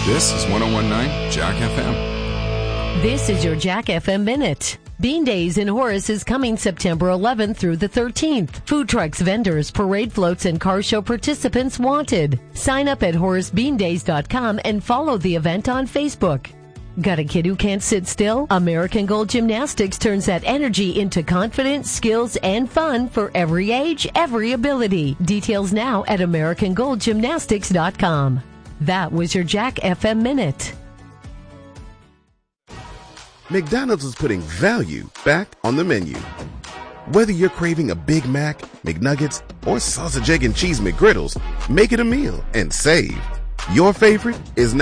This is 1019 Jack FM. This is your Jack FM Minute. Bean Days in Horace is coming September 11th through the 13th. Food trucks, vendors, parade floats, and car show participants wanted. Sign up at HoraceBeanDays.com and follow the event on Facebook. Got a kid who can't sit still? American Gold Gymnastics turns that energy into confidence, skills, and fun for every age, every ability. Details now at AmericanGoldGymnastics.com. That was your Jack FM Minute. McDonald's is putting value back on the menu. Whether you're craving a Big Mac, McNuggets, or sausage, egg, and cheese McGriddles, make it a meal and save. Your favorite is now